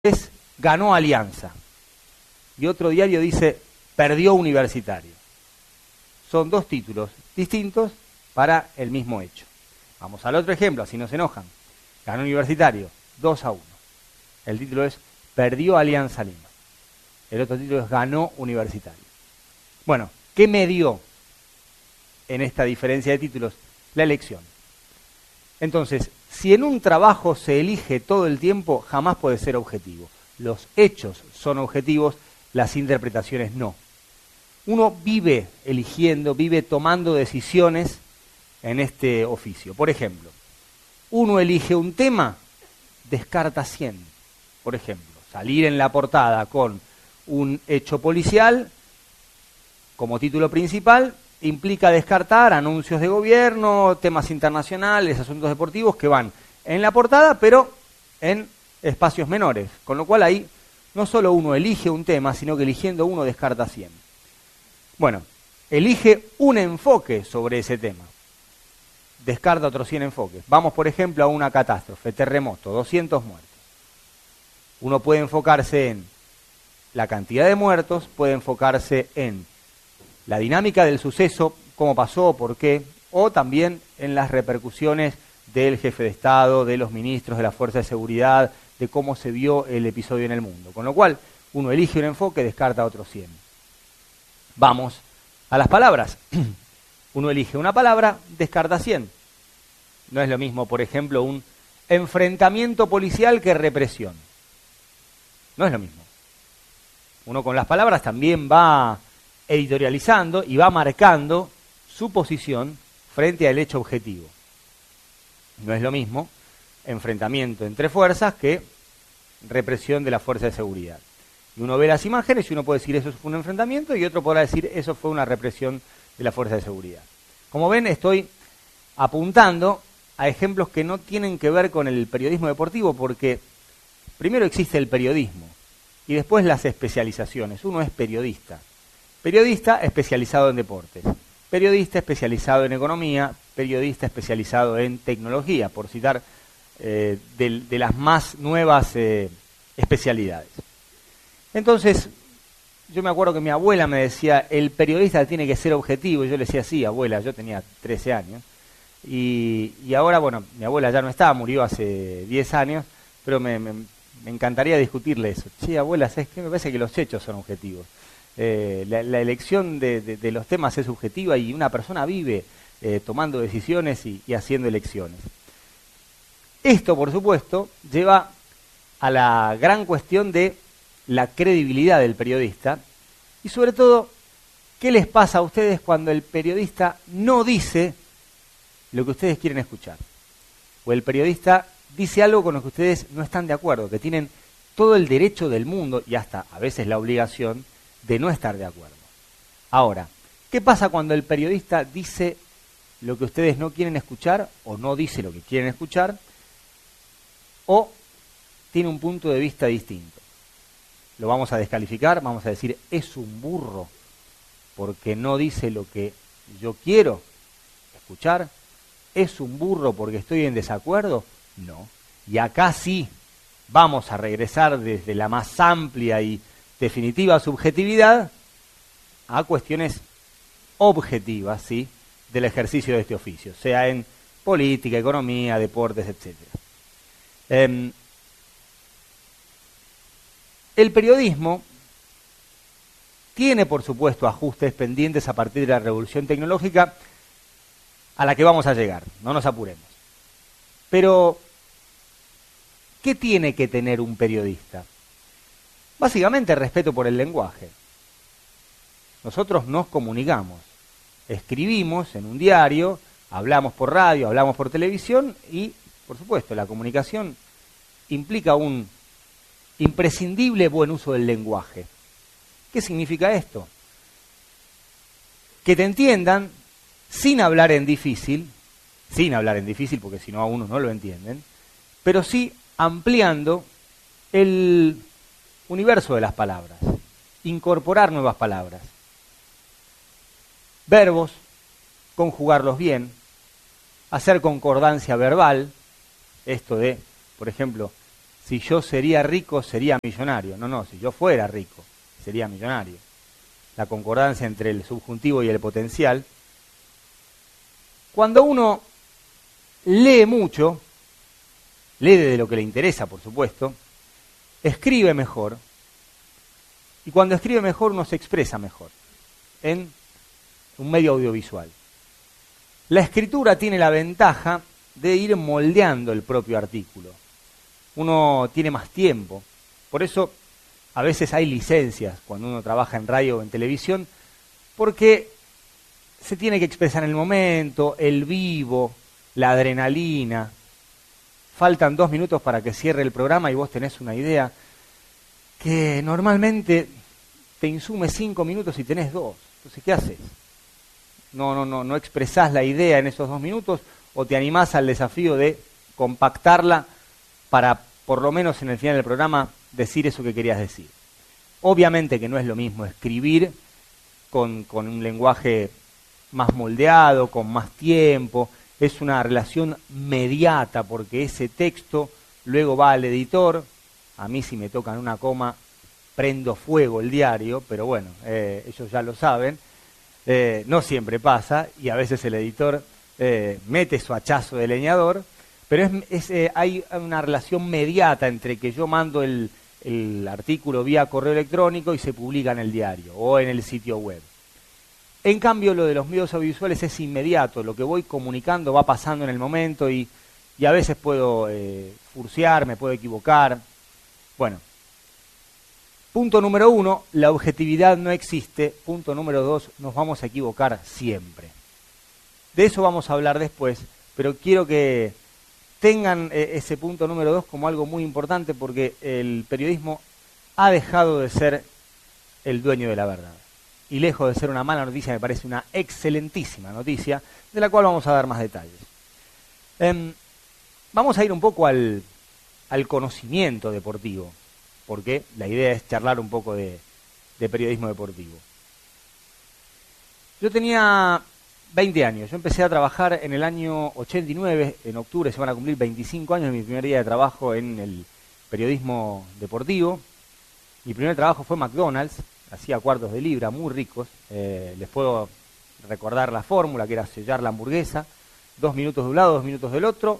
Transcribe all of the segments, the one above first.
es ganó Alianza y otro diario dice perdió Universitario. Son dos títulos distintos para el mismo hecho. Vamos al otro ejemplo, así no se enojan. Ganó Universitario, 2-1. El título es perdió Alianza Lima. El otro título es ganó Universitario. Bueno, ¿qué me dio en esta diferencia de títulos? La elección. Entonces, si en un trabajo se elige todo el tiempo, jamás puede ser objetivo. Los hechos son objetivos, las interpretaciones no. Uno vive eligiendo, vive tomando decisiones en este oficio. Por ejemplo, uno elige un tema, descarta 100. Por ejemplo, salir en la portada con un hecho policial como título principal implica descartar anuncios de gobierno, temas internacionales, asuntos deportivos que van en la portada, pero en espacios menores. Con lo cual ahí no solo uno elige un tema, sino que eligiendo uno descarta 100. Bueno, elige un enfoque sobre ese tema. Descarta otros 100 enfoques. Vamos, por ejemplo, a una catástrofe, terremoto, 200 muertos. Uno puede enfocarse en la cantidad de muertos, puede enfocarse en la dinámica del suceso, cómo pasó, por qué, o también en las repercusiones del jefe de Estado, de los ministros, de la Fuerza de Seguridad, de cómo se vio el episodio en el mundo. Con lo cual, uno elige un enfoque, descarta otros 100. Vamos a las palabras. Uno elige una palabra, descarta 100. No es lo mismo, por ejemplo, un enfrentamiento policial que represión. No es lo mismo. Uno con las palabras también va editorializando y va marcando su posición frente al hecho objetivo. No es lo mismo enfrentamiento entre fuerzas que represión de la fuerza de seguridad. Y uno ve las imágenes y uno puede decir eso fue un enfrentamiento y otro podrá decir eso fue una represión de la fuerza de seguridad. Como ven, estoy apuntando a ejemplos que no tienen que ver con el periodismo deportivo porque primero existe el periodismo y después las especializaciones. Uno es periodista. Periodista especializado en deportes, periodista especializado en economía, periodista especializado en tecnología, por citar de las más nuevas especialidades. Entonces, yo me acuerdo que mi abuela me decía, el periodista tiene que ser objetivo, y yo le decía, sí, abuela, yo tenía 13 años, y ahora, bueno, mi abuela ya no está, murió hace 10 años, pero me encantaría discutirle eso. Sí, abuela, ¿sabes qué? Me parece que los hechos son objetivos. La elección de los temas es subjetiva y una persona vive tomando decisiones y haciendo elecciones. Esto, por supuesto, lleva a la gran cuestión de la credibilidad del periodista y sobre todo, ¿qué les pasa a ustedes cuando el periodista no dice lo que ustedes quieren escuchar? O el periodista dice algo con lo que ustedes no están de acuerdo, que tienen todo el derecho del mundo y hasta a veces la obligación de no estar de acuerdo. Ahora, ¿qué pasa cuando el periodista dice lo que ustedes no quieren escuchar o no dice lo que quieren escuchar o tiene un punto de vista distinto? Lo vamos a descalificar, vamos a decir, es un burro porque no dice lo que yo quiero escuchar, es un burro porque estoy en desacuerdo, no. Y acá sí vamos a regresar desde la más amplia y definitiva subjetividad a cuestiones objetivas, ¿sí?, del ejercicio de este oficio, sea en política, economía, deportes, etc. El periodismo tiene, por supuesto, ajustes pendientes a partir de la revolución tecnológica a la que vamos a llegar, no nos apuremos. Pero, ¿qué tiene que tener un periodista? Básicamente respeto por el lenguaje. Nosotros nos comunicamos, escribimos en un diario, hablamos por radio, hablamos por televisión y, por supuesto, la comunicación implica un imprescindible buen uso del lenguaje. ¿Qué significa esto? Que te entiendan sin hablar en difícil porque si no a uno no lo entienden, pero sí ampliando el universo de las palabras, incorporar nuevas palabras, verbos, conjugarlos bien, hacer concordancia verbal, esto de, por ejemplo, si yo sería rico, sería millonario. No, si yo fuera rico, sería millonario. La concordancia entre el subjuntivo y el potencial. Cuando uno lee mucho, lee de lo que le interesa, por supuesto, escribe mejor, y cuando escribe mejor uno se expresa mejor en un medio audiovisual. La escritura tiene la ventaja de ir moldeando el propio artículo. Uno tiene más tiempo, por eso a veces hay licencias cuando uno trabaja en radio o en televisión, porque se tiene que expresar en el momento, el vivo, la adrenalina. Faltan 2 minutos para que cierre el programa y vos tenés una idea que normalmente te insume 5 minutos y tenés 2. Entonces, ¿qué haces? No expresás la idea en esos 2 minutos o te animás al desafío de compactarla para, por lo menos en el final del programa, decir eso que querías decir. Obviamente que no es lo mismo escribir con un lenguaje más moldeado, con más tiempo. Es una relación mediata porque ese texto luego va al editor. A mí si me tocan una coma prendo fuego el diario, pero bueno, ellos ya lo saben. No siempre pasa y a veces el editor mete su hachazo de leñador, pero hay una relación mediata entre que yo mando el artículo vía correo electrónico y se publica en el diario o en el sitio web. En cambio, lo de los medios audiovisuales es inmediato, lo que voy comunicando va pasando en el momento y a veces puedo furciar, me puedo equivocar. Bueno, punto número 1, la objetividad no existe. Punto número 2, nos vamos a equivocar siempre. De eso vamos a hablar después, pero quiero que tengan ese punto número 2 como algo muy importante porque el periodismo ha dejado de ser el dueño de la verdad. Y lejos de ser una mala noticia, me parece una excelentísima noticia, de la cual vamos a dar más detalles. Vamos a ir un poco al conocimiento deportivo, porque la idea es charlar un poco de periodismo deportivo. Yo tenía 20 años, yo empecé a trabajar en el año 89, en octubre se van a cumplir 25 años de mi primer día de trabajo en el periodismo deportivo. Mi primer trabajo fue McDonald's, hacía cuartos de libra muy ricos. Les puedo recordar la fórmula, que era sellar la hamburguesa, 2 minutos de un lado, 2 minutos del otro,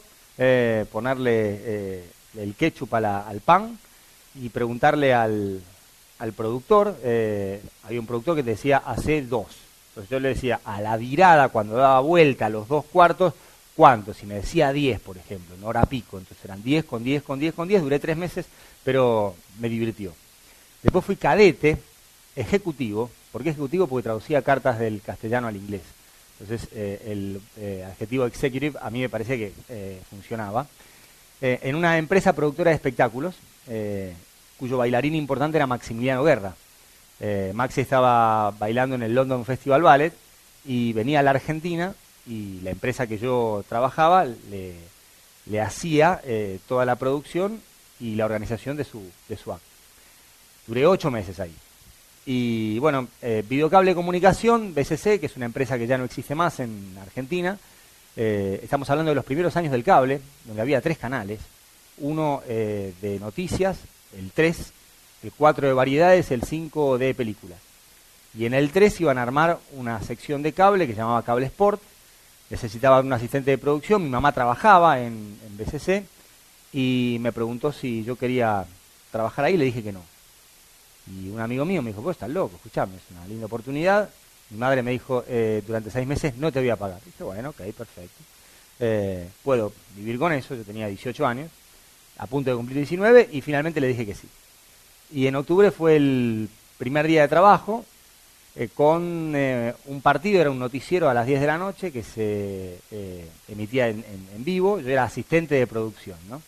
ponerle el ketchup al pan y preguntarle al productor. Había un productor que te decía, hacé 2. Entonces yo le decía, a la virada, cuando daba vuelta a los 2 cuartos, ¿cuánto? Si me decía 10, por ejemplo, en hora pico, entonces eran 10 con 10 con 10 con 10, duré 3 meses, pero me divirtió. Después fui cadete, ejecutivo. ¿Por qué ejecutivo? Porque traducía cartas del castellano al inglés. Entonces el adjetivo executive a mí me parecía que funcionaba. En una empresa productora de espectáculos, cuyo bailarín importante era Maximiliano Guerra. Maxi estaba bailando en el London Festival Ballet y venía a la Argentina y la empresa que yo trabajaba le hacía toda la producción y la organización de su acto. Duré 8 meses ahí. Y bueno, Videocable Comunicación, BCC, que es una empresa que ya no existe más en Argentina. Estamos hablando de los primeros años del cable, donde había 3 canales. Uno de noticias, el 3, el 4 de variedades, el 5 de películas. Y en el 3 iban a armar una sección de cable que se llamaba Cable Sport. Necesitaban un asistente de producción, mi mamá trabajaba en BCC y me preguntó si yo quería trabajar ahí, le dije que no. Y un amigo mío me dijo, vos estás loco, escuchame, es una linda oportunidad. Mi madre me dijo, durante 6 meses no te voy a pagar. Y dije, bueno, ok, perfecto. Puedo vivir con eso, yo tenía 18 años, a punto de cumplir 19, y finalmente le dije que sí. Y en octubre fue el primer día de trabajo, con un partido, era un noticiero a las 10 de la noche, que se emitía en vivo. Yo era asistente de producción, ¿no?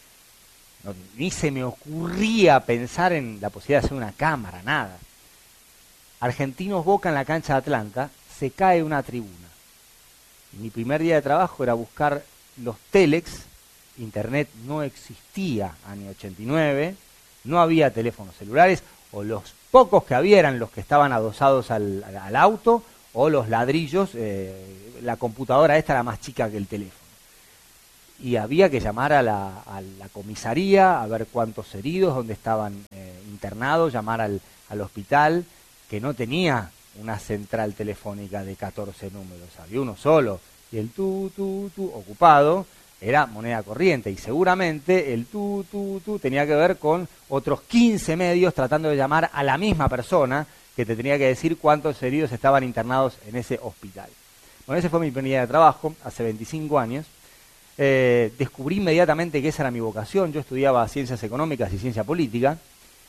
Ni se me ocurría pensar en la posibilidad de hacer una cámara, nada. Argentinos Boca en la cancha de Atlanta, se cae una tribuna. Y mi primer día de trabajo era buscar los telex, internet no existía, año 89, no había teléfonos celulares, o los pocos que había eran los que estaban adosados al auto, o los ladrillos, la computadora esta era más chica que el teléfono. y había que llamar a la comisaría a ver cuántos heridos, dónde estaban internados, llamar al hospital, que no tenía una central telefónica de 14 números, había uno solo, y el tu ocupado era moneda corriente, y seguramente el tu tenía que ver con otros 15 medios tratando de llamar a la misma persona que te tenía que decir cuántos heridos estaban internados en ese hospital. Bueno, ese fue mi primer día de trabajo, hace 25 años. Descubrí inmediatamente que esa era mi vocación. Yo estudiaba ciencias económicas y ciencia política,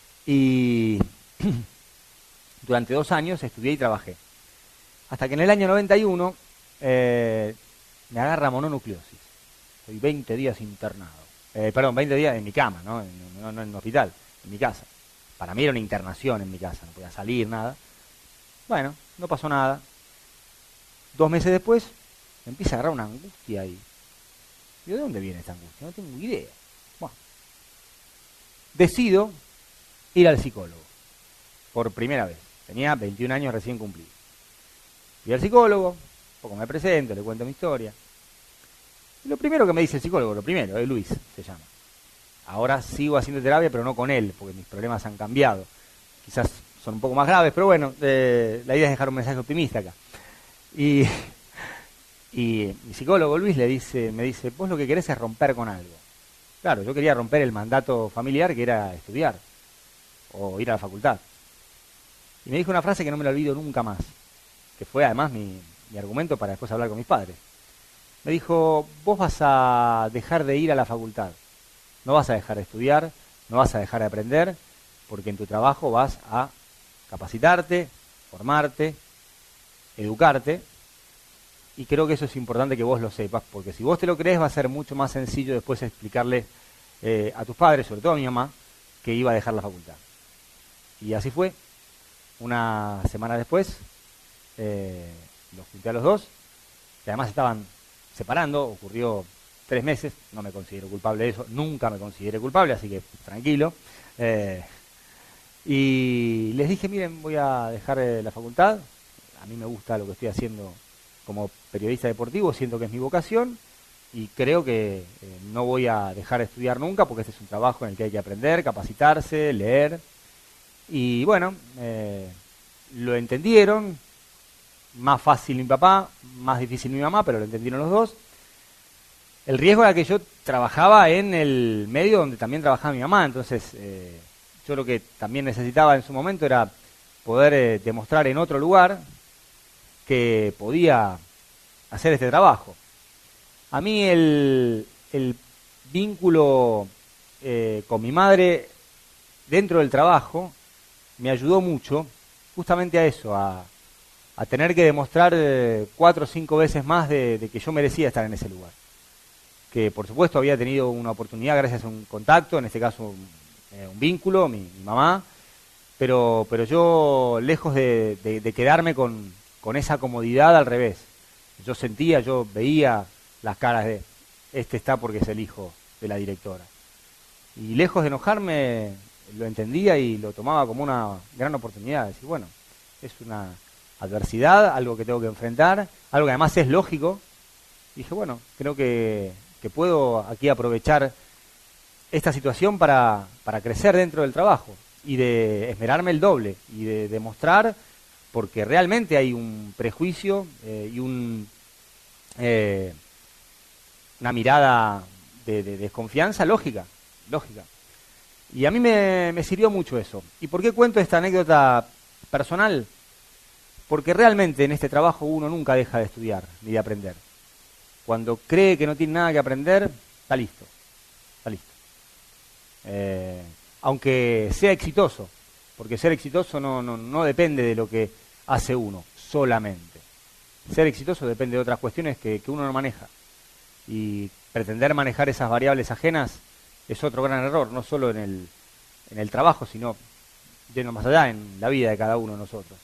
y durante 2 años estudié y trabajé. Hasta que en el año 91 me agarra mononucleosis. Estoy 20 días internado. 20 días en mi cama, ¿no? No en el hospital, en mi casa. Para mí era una internación en mi casa, no podía salir, nada. Bueno, no pasó nada. 2 meses después me empieza a agarrar una angustia ahí. ¿De dónde viene esta angustia? No tengo idea. Bueno, decido ir al psicólogo por primera vez. Tenía 21 años recién cumplidos. Fui al psicólogo, un poco me presento, le cuento mi historia. Y lo primero que me dice el psicólogo, Luis se llama. Ahora sigo haciendo terapia, pero no con él, porque mis problemas han cambiado. Quizás son un poco más graves, pero bueno, la idea es dejar un mensaje optimista acá. Y mi psicólogo Luis me dice, vos lo que querés es romper con algo. Claro, yo quería romper el mandato familiar, que era estudiar o ir a la facultad. Y me dijo una frase que no me la olvido nunca más, que fue además mi argumento para después hablar con mis padres. Me dijo, vos vas a dejar de ir a la facultad, no vas a dejar de estudiar, no vas a dejar de aprender, porque en tu trabajo vas a capacitarte, formarte, educarte, y creo que eso es importante que vos lo sepas, porque si vos te lo crees va a ser mucho más sencillo después explicarle a tus padres, sobre todo a mi mamá, que iba a dejar la facultad. Y así fue. Una semana después los junté a los dos, que además estaban separando, ocurrió 3 meses, no me considero culpable de eso, nunca me consideré culpable, así que tranquilo. Y les dije, miren, voy a dejar la facultad, a mí me gusta lo que estoy haciendo como periodista deportivo, siento que es mi vocación, y creo que no voy a dejar de estudiar nunca, porque este es un trabajo en el que hay que aprender, capacitarse, leer. Y bueno, lo entendieron, más fácil mi papá, más difícil mi mamá, pero lo entendieron los dos. El riesgo era que yo trabajaba en el medio donde también trabajaba mi mamá, entonces yo lo que también necesitaba en su momento era poder demostrar en otro lugar que podía hacer este trabajo. A mí el vínculo con mi madre dentro del trabajo me ayudó mucho justamente a eso, a tener que demostrar 4 o 5 veces más de que yo merecía estar en ese lugar. Que por supuesto había tenido una oportunidad gracias a un contacto, en este caso un vínculo, mi mamá, pero yo lejos de quedarme con esa comodidad, al revés. Yo veía las caras de, este está porque es el hijo de la directora. Y lejos de enojarme, lo entendía y lo tomaba como una gran oportunidad. De decir, bueno, es una adversidad, algo que tengo que enfrentar, algo que además es lógico. Y dije, bueno, creo que puedo aquí aprovechar esta situación para crecer dentro del trabajo y de esmerarme el doble y de demostrar, porque realmente hay un prejuicio y una mirada de desconfianza lógica. Y a mí me sirvió mucho eso. ¿Y por qué cuento esta anécdota personal? Porque realmente en este trabajo uno nunca deja de estudiar ni de aprender. Cuando cree que no tiene nada que aprender, está listo. Aunque sea exitoso, porque ser exitoso no depende de lo que hace uno solamente. Ser exitoso depende de otras cuestiones que uno no maneja. Y pretender manejar esas variables ajenas es otro gran error, no solo en el trabajo, sino yendo más allá en la vida de cada uno de nosotros.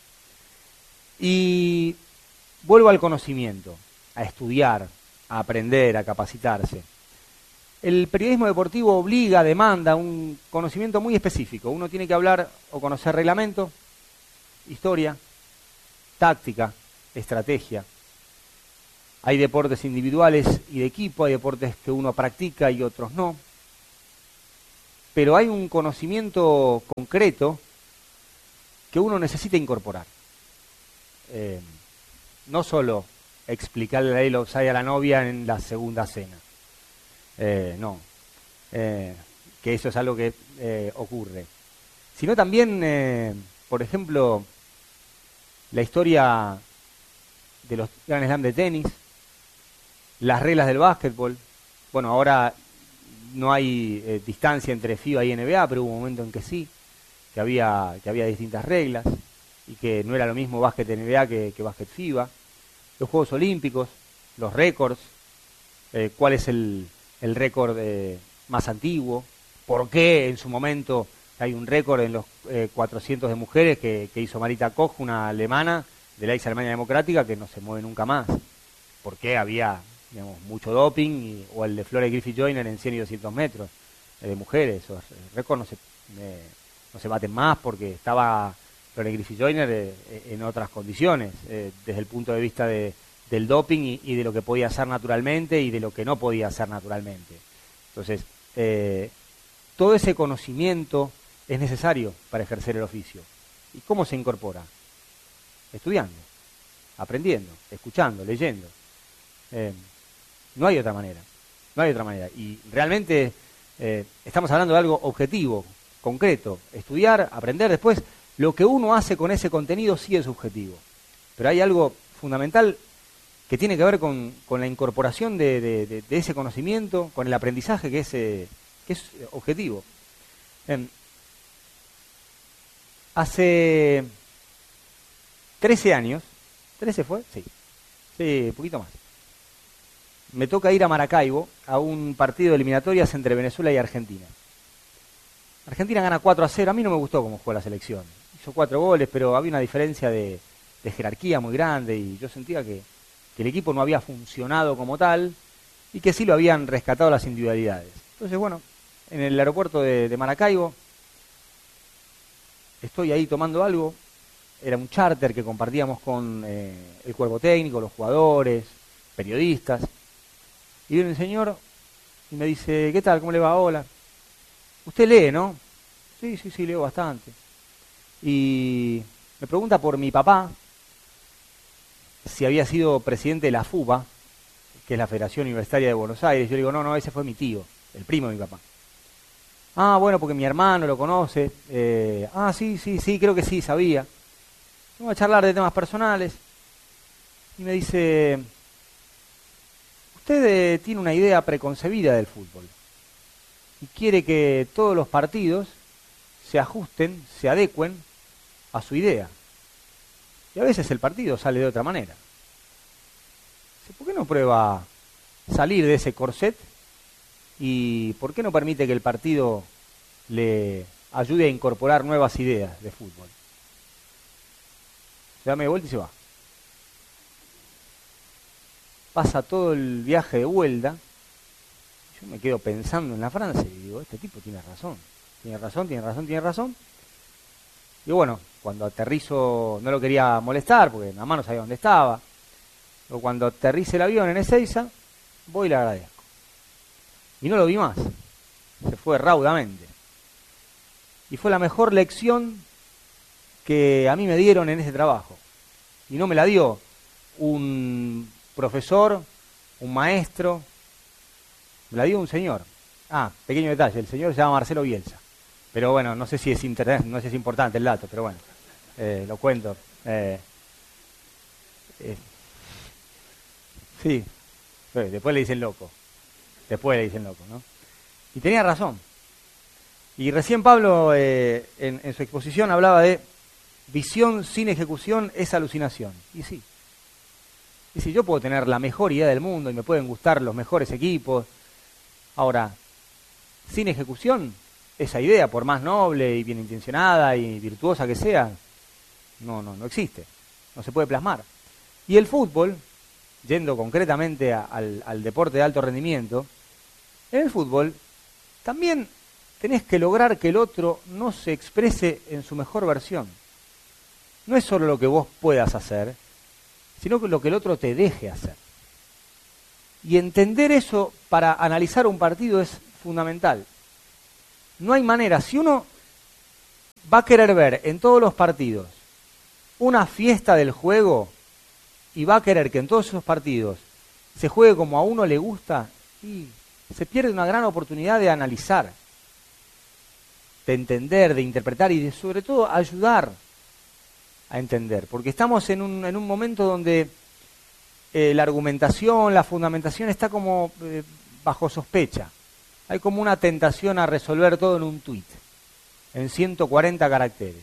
Y vuelvo al conocimiento, a estudiar, a aprender, a capacitarse. El periodismo deportivo demanda un conocimiento muy específico. Uno tiene que hablar o conocer reglamento, historia, táctica, estrategia. Hay deportes individuales y de equipo, hay deportes que uno practica y otros no. Pero hay un conocimiento concreto que uno necesita incorporar. No solo explicarle la ley del offside a la novia en la segunda cena. No. Que eso es algo que ocurre. Sino también, por ejemplo, la historia de los Grand Slam de tenis, las reglas del básquetbol. Bueno, ahora no hay distancia entre FIBA y NBA, pero hubo un momento en que sí, que había distintas reglas y que no era lo mismo básquet NBA que básquet FIBA. Los Juegos Olímpicos, los récords, cuál es el récord más antiguo, por qué en su momento hay un récord en los 400 de mujeres que hizo Marita Koch, una alemana de la ex Alemania Democrática, que no se mueve nunca más. ¿Por qué había, digamos, mucho doping? O el de Flore Griffith-Joyner en 100 y 200 metros de mujeres. Esos récords no se baten más porque estaba Flore Griffith-Joyner en otras condiciones, desde el punto de vista del doping y de lo que podía hacer naturalmente y de lo que no podía hacer naturalmente. Entonces, todo ese conocimiento es necesario para ejercer el oficio. ¿Y cómo se incorpora? Estudiando, aprendiendo, escuchando, leyendo. No hay otra manera. No hay otra manera. Y realmente estamos hablando de algo objetivo, concreto. Estudiar, aprender. Después, lo que uno hace con ese contenido sí es subjetivo. Pero hay algo fundamental que tiene que ver con la incorporación de ese conocimiento, con el aprendizaje que es objetivo. Hace 13 años, ¿13 fue? Sí, un poquito más. Me toca ir a Maracaibo a un partido de eliminatorias entre Venezuela y Argentina. Argentina gana 4-0, a mí no me gustó cómo jugó la selección. Hizo 4 goles, pero había una diferencia de jerarquía muy grande y yo sentía que el equipo no había funcionado como tal y que sí lo habían rescatado las individualidades. Entonces, bueno, en el aeropuerto de Maracaibo, estoy ahí tomando algo, era un charter que compartíamos con el cuerpo técnico, los jugadores, periodistas, y viene un señor y me dice, ¿qué tal? ¿Cómo le va? Hola. ¿Usted lee, no? Sí, leo bastante. Y me pregunta por mi papá, si había sido presidente de la FUBA, que es la Federación Universitaria de Buenos Aires. Yo le digo, no, ese fue mi tío, el primo de mi papá. Ah, bueno, porque mi hermano lo conoce. Sí, creo que sí, sabía. Vamos a charlar de temas personales. Y me dice, usted tiene una idea preconcebida del fútbol. Y quiere que todos los partidos se ajusten, se adecuen a su idea. Y a veces el partido sale de otra manera. ¿Por qué no prueba salir de ese corset? ¿Y por qué no permite que el partido le ayude a incorporar nuevas ideas de fútbol? Se da media vuelta y se va. Pasa todo el viaje de vuelta. Yo me quedo pensando en la frase y digo, este tipo tiene razón. Tiene razón. Y bueno, cuando aterrizo, no lo quería molestar porque nada más no sabía dónde estaba. Pero cuando aterrice el avión en Ezeiza, voy y le agradezco. Y no lo vi más. Se fue raudamente. Y fue la mejor lección que a mí me dieron en ese trabajo. Y no me la dio un profesor, un maestro, me la dio un señor. Pequeño detalle, el señor se llama Marcelo Bielsa. Pero bueno, no sé si es no sé si es importante el dato, pero bueno, lo cuento. Sí, después le dicen loco. ¿No? Y tenía razón. Y recién Pablo en su exposición hablaba de visión sin ejecución es alucinación. Y sí, yo puedo tener la mejor idea del mundo y me pueden gustar los mejores equipos. Ahora, sin ejecución, esa idea, por más noble y bien intencionada y virtuosa que sea, no existe. No se puede plasmar. Y el fútbol, yendo concretamente al deporte de alto rendimiento, en el fútbol también tenés que lograr que el otro no se exprese en su mejor versión. No es solo lo que vos puedas hacer, sino que lo que el otro te deje hacer. Y entender eso para analizar un partido es fundamental. No hay manera, si uno va a querer ver en todos los partidos una fiesta del juego y va a querer que en todos esos partidos se juegue como a uno le gusta, y se pierde una gran oportunidad de analizar, de entender, de interpretar y de, sobre todo, ayudar a entender. Porque estamos en un momento donde la argumentación, la fundamentación está como bajo sospecha. Hay como una tentación a resolver todo en un tuit, en 140 caracteres.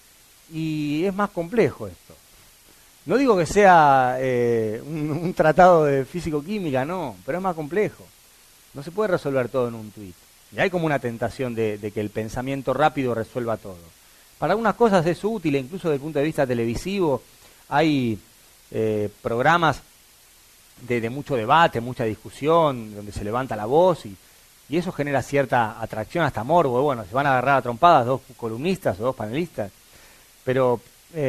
Y es más complejo esto. No digo que sea un tratado de físico-química, no, pero es más complejo. No se puede resolver todo en un tuit. Y hay como una tentación de que el pensamiento rápido resuelva todo. Para algunas cosas es útil, incluso desde el punto de vista televisivo, hay programas de mucho debate, mucha discusión, donde se levanta la voz y eso genera cierta atracción, hasta morbo. Bueno, se van a agarrar a trompadas dos columnistas o dos panelistas, pero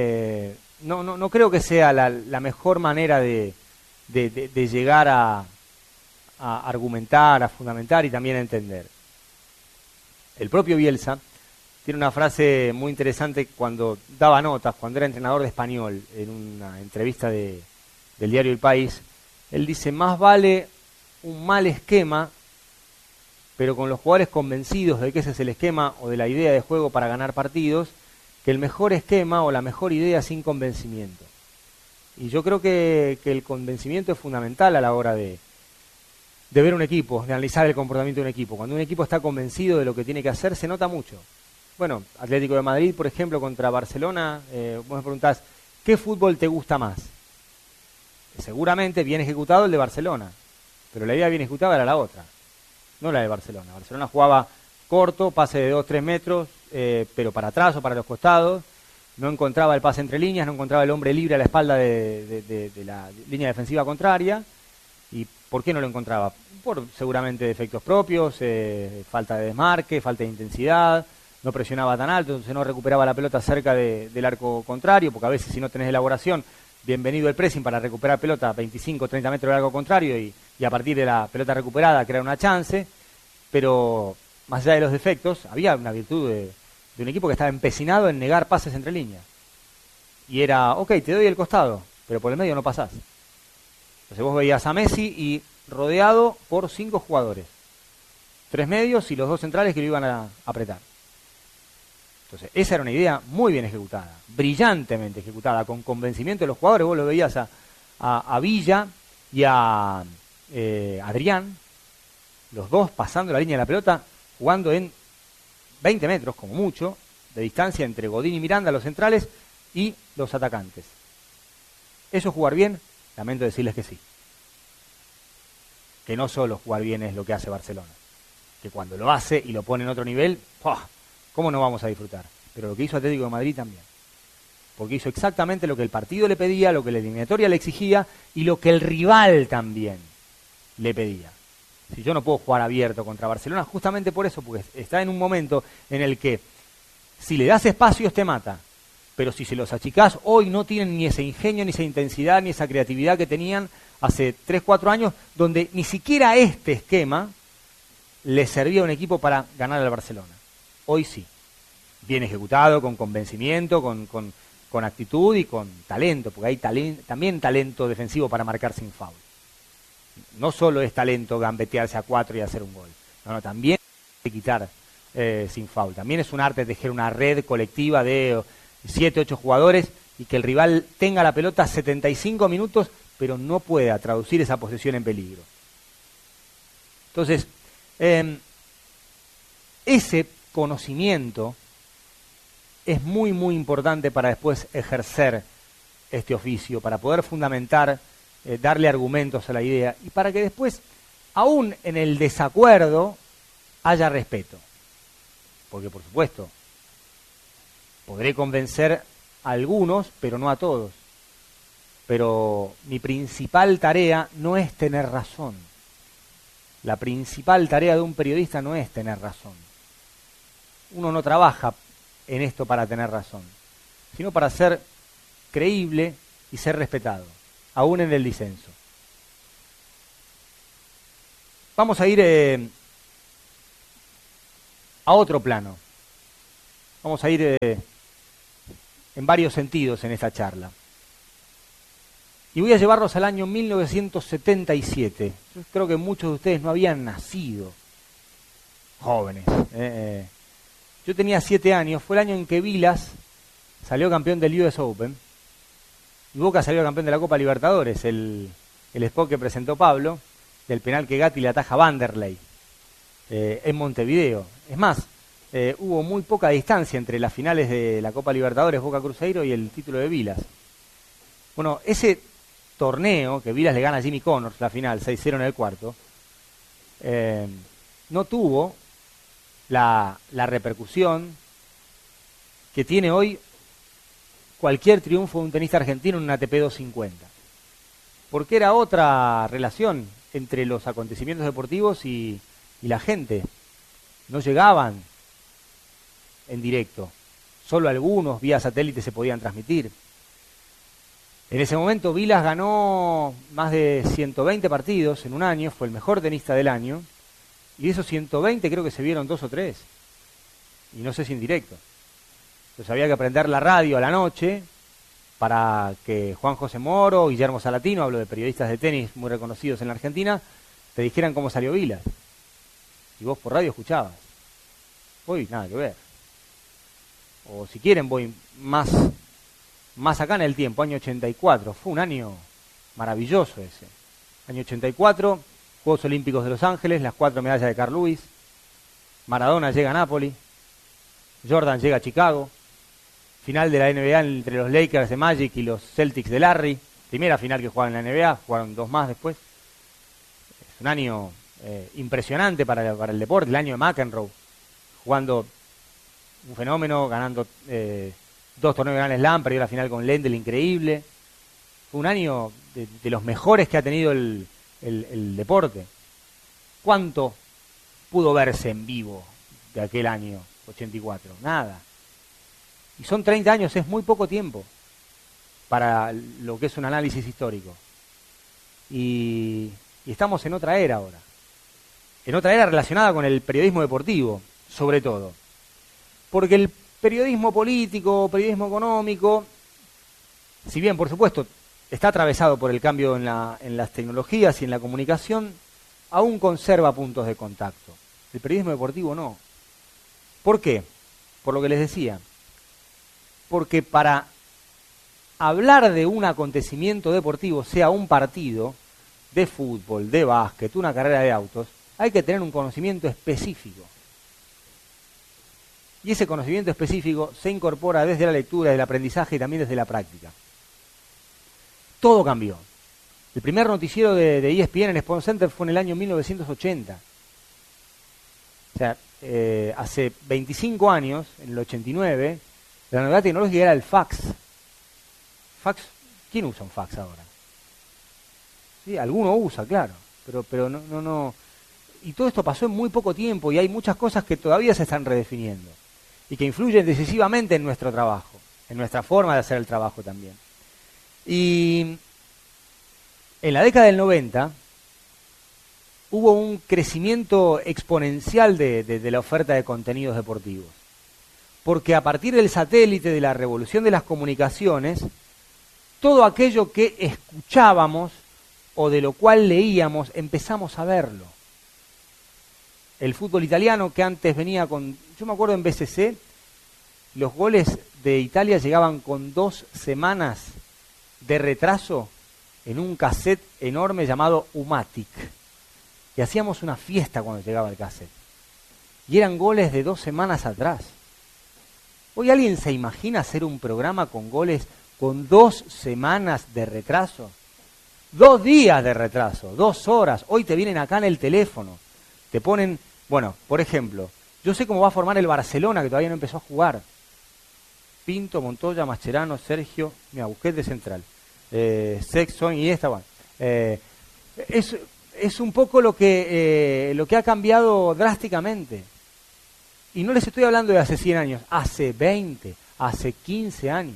no creo que sea la mejor manera de llegar a argumentar, a fundamentar y también a entender. El propio Bielsa tiene una frase muy interesante cuando daba notas, cuando era entrenador de español, en una entrevista del diario El País. Él dice: más vale un mal esquema, pero con los jugadores convencidos de que ese es el esquema o de la idea de juego para ganar partidos, que el mejor esquema o la mejor idea sin convencimiento. Y yo creo que el convencimiento es fundamental a la hora de ver un equipo, de analizar el comportamiento de un equipo. Cuando un equipo está convencido de lo que tiene que hacer, se nota mucho. Bueno, Atlético de Madrid, por ejemplo, contra Barcelona, vos me preguntás, ¿qué fútbol te gusta más? Seguramente bien ejecutado el de Barcelona, pero la idea bien ejecutada era la otra, no la de Barcelona. Barcelona jugaba corto, pase de 2-3 metros, pero para atrás o para los costados, no encontraba el pase entre líneas, no encontraba el hombre libre a la espalda de la línea defensiva contraria. ¿Y por qué no lo encontraba? Por seguramente defectos propios, falta de desmarque, falta de intensidad, no presionaba tan alto, entonces no recuperaba la pelota cerca del arco contrario, porque a veces si no tenés elaboración, bienvenido el pressing para recuperar pelota a 25 30 metros del arco contrario y a partir de la pelota recuperada crear una chance. Pero más allá de los defectos, había una virtud de un equipo que estaba empecinado en negar pases entre líneas. Y era, ok, te doy el costado, pero por el medio no pasás. Entonces vos veías a Messi y rodeado por 5 jugadores. 3 medios y los 2 centrales que lo iban a apretar. Entonces esa era una idea muy bien ejecutada, brillantemente ejecutada, con convencimiento de los jugadores. Vos lo veías a Villa y a Adrián, los dos pasando la línea de la pelota, jugando en 20 metros, como mucho, de distancia entre Godín y Miranda, los centrales, y los atacantes. ¿Eso es jugar bien? Lamento decirles que sí. Que no solo jugar bien es lo que hace Barcelona. Que cuando lo hace y lo pone en otro nivel, ¡pah!, ¿cómo no vamos a disfrutar? Pero lo que hizo Atlético de Madrid también. Porque hizo exactamente lo que el partido le pedía, lo que la eliminatoria le exigía y lo que el rival también le pedía. Si yo no puedo jugar abierto contra Barcelona, justamente por eso, porque está en un momento en el que si le das espacios te mata, pero si se los achicás, hoy no tienen ni ese ingenio, ni esa intensidad, ni esa creatividad que tenían hace 3-4 años, donde ni siquiera este esquema le servía a un equipo para ganar al Barcelona. Hoy sí, bien ejecutado, con convencimiento, con actitud y con talento, porque hay también talento defensivo para marcar sin foul. No solo es talento gambetearse a 4 y hacer un gol, no, también hay que quitar sin foul. También es un arte tejer una red colectiva de 7-8 jugadores y que el rival tenga la pelota 75 minutos, pero no pueda traducir esa posesión en peligro. Entonces, ese conocimiento es muy, muy importante para después ejercer este oficio, para poder fundamentar, darle argumentos a la idea y para que después, aún en el desacuerdo, haya respeto. Porque, por supuesto, podré convencer a algunos, pero no a todos. Pero mi principal tarea no es tener razón. La principal tarea de un periodista no es tener razón. Uno no trabaja en esto para tener razón, sino para ser creíble y ser respetado, aún en el disenso. Vamos a ir a otro plano. Vamos a ir en varios sentidos en esta charla. Y voy a llevarlos al año 1977. Yo creo que muchos de ustedes no habían nacido jóvenes. Yo tenía 7 años, fue el año en que Vilas salió campeón del US Open y Boca salió campeón de la Copa Libertadores, el spot que presentó Pablo, del penal que Gatti le ataja a Vanderlei en Montevideo. Es más, hubo muy poca distancia entre las finales de la Copa Libertadores Boca Cruzeiro y el título de Vilas. Bueno, ese torneo que Vilas le gana a Jimmy Connors, la final 6-0 en el cuarto, no tuvo la repercusión que tiene hoy cualquier triunfo de un tenista argentino en un ATP 250. Porque era otra relación entre los acontecimientos deportivos y la gente. No llegaban en directo. Solo algunos vía satélite se podían transmitir. En ese momento Vilas ganó más de 120 partidos en un año, fue el mejor tenista del año, y de esos 120 creo que se vieron 2 o 3, y no sé si en directo. Entonces había que prender la radio a la noche para que Juan José Moro, Guillermo Salatino, hablo de periodistas de tenis muy reconocidos en la Argentina, te dijeran cómo salió Vilas. Y vos por radio escuchabas. Hoy nada que ver. O si quieren voy más acá en el tiempo, año 84. Fue un año maravilloso ese. Año 84, Juegos Olímpicos de Los Ángeles, las 4 medallas de Carl Lewis. Maradona llega a Nápoles. Jordan llega a Chicago. Final de la NBA entre los Lakers de Magic y los Celtics de Larry. Primera final que jugaron en la NBA, jugaron 2 más después. Es un año impresionante para el deporte, el año de McEnroe, jugando un fenómeno, ganando 2 torneos de Grand Slam, perdió la final con Lendl, increíble. Fue un año de los mejores que ha tenido el deporte. ¿Cuánto pudo verse en vivo de aquel año 84? Nada. Y son 30 años, es muy poco tiempo para lo que es un análisis histórico. Y estamos en otra era ahora. En otra era relacionada con el periodismo deportivo, sobre todo. Porque el periodismo político, periodismo económico, si bien por supuesto está atravesado por el cambio en las tecnologías y en la comunicación, aún conserva puntos de contacto. El periodismo deportivo no. ¿Por qué? Por lo que les decía. Porque para hablar de un acontecimiento deportivo, sea un partido de fútbol, de básquet, una carrera de autos, hay que tener un conocimiento específico. Y ese conocimiento específico se incorpora desde la lectura, del aprendizaje y también desde la práctica. Todo cambió. El primer noticiero de ESPN en Sport Center fue en el año 1980. O sea, hace 25 años, en el 89, la novedad tecnológica era el fax. Fax, ¿quién usa un fax ahora? Sí, alguno usa, claro, pero no. Y todo esto pasó en muy poco tiempo y hay muchas cosas que todavía se están redefiniendo y que influyen decisivamente en nuestro trabajo, en nuestra forma de hacer el trabajo también. Y en la década del 90 hubo un crecimiento exponencial de la oferta de contenidos deportivos. Porque a partir del satélite, de la revolución de las comunicaciones, todo aquello que escuchábamos o de lo cual leíamos, empezamos a verlo. El fútbol italiano que antes venía con... Yo me acuerdo en BCC, los goles de Italia llegaban con 2 semanas de retraso en un cassette enorme llamado Umatic. Y hacíamos una fiesta cuando llegaba el cassette. Y eran goles de 2 semanas atrás. ¿Hoy alguien se imagina hacer un programa con goles con 2 semanas de retraso? 2 días de retraso, 2 horas. Hoy te vienen acá en el teléfono. Te ponen, bueno, por ejemplo, yo sé cómo va a formar el Barcelona, que todavía no empezó a jugar. Pinto, Montoya, Mascherano, Sergio, mira, Busquets de central. Sexton y esta, bueno. Es un poco lo que ha cambiado drásticamente. Y no les estoy hablando de hace 100 años, hace 20, hace 15 años.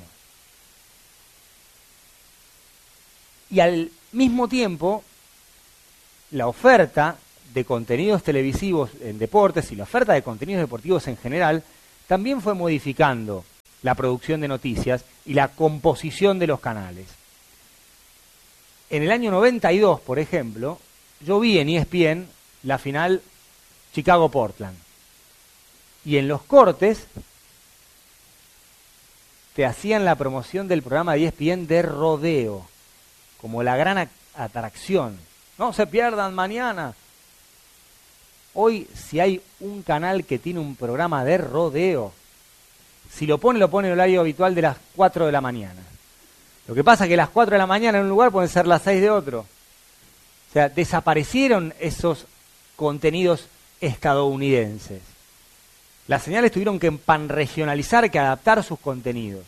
Y al mismo tiempo, la oferta de contenidos televisivos en deportes y la oferta de contenidos deportivos en general también fue modificando la producción de noticias y la composición de los canales. En el año 92, por ejemplo, yo vi en ESPN la final Chicago-Portland. Y en los cortes te hacían la promoción del programa de ESPN de rodeo, como la gran atracción. No se pierdan mañana. Hoy, si hay un canal que tiene un programa de rodeo, si lo pone en el horario habitual de las 4 de la mañana. Lo que pasa es que las 4 de la mañana en un lugar pueden ser las 6 de otro. O sea, desaparecieron esos contenidos estadounidenses. Las señales tuvieron que panregionalizar, que adaptar sus contenidos.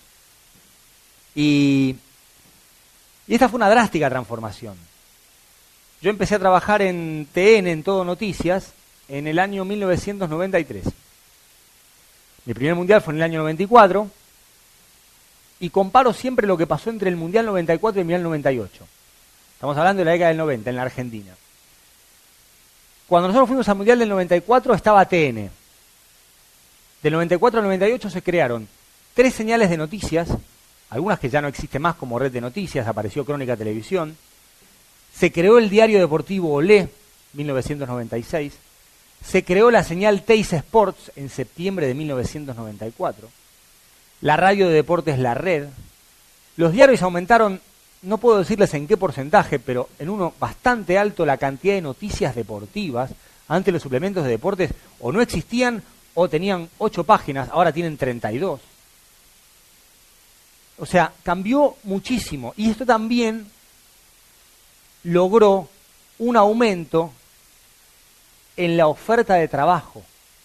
Y esta fue una drástica transformación. Yo empecé a trabajar en TN, en Todo Noticias, en el año 1993. Mi primer mundial fue en el año 94, y comparo siempre lo que pasó entre el Mundial 94 y el Mundial 98. Estamos hablando de la década del 90, en la Argentina. Cuando nosotros fuimos al Mundial del 94 estaba TN. Del 94 al 98 se crearon 3 señales de noticias, algunas que ya no existen más como red de noticias, apareció Crónica Televisión. Se creó el diario deportivo Olé, 1996. Se creó la señal Teis Sports en septiembre de 1994. La radio de deportes La Red. Los diarios aumentaron, no puedo decirles en qué porcentaje, pero en uno bastante alto la cantidad de noticias deportivas. Antes los suplementos de deportes o no existían o tenían 8 páginas, ahora tienen 32. O sea, cambió muchísimo. Y esto también logró un aumento en la oferta de trabajo.